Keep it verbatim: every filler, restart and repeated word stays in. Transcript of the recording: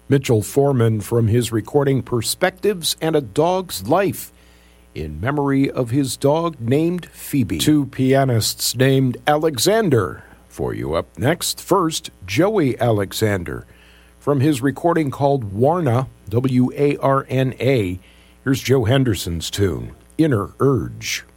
Mitchell Foreman from his recording Perspectives and a Dog's Life, in memory of his dog named Phoebe. Two pianists named Alexander for you up next. First, Joey Alexander from his recording called Warna, W A R N A. Here's Joe Henderson's tune, Inner Urge.